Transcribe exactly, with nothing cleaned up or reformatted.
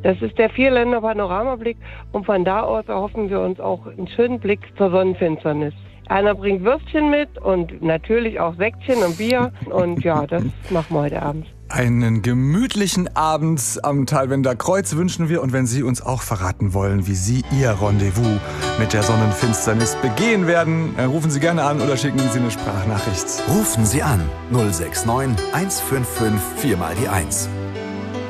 Das ist der Vierländer-Panoramablick und von da aus erhoffen wir uns auch einen schönen Blick zur Sonnenfinsternis. Einer bringt Würstchen mit und natürlich auch Säckchen und Bier und ja, das machen wir heute Abend. Einen gemütlichen Abend am Thalwender Kreuz wünschen wir. Und wenn Sie uns auch verraten wollen, wie Sie Ihr Rendezvous mit der Sonnenfinsternis begehen werden, rufen Sie gerne an oder schicken Sie eine Sprachnachricht. Rufen Sie an null sechs neun eins fünf fünf vier mal die eins.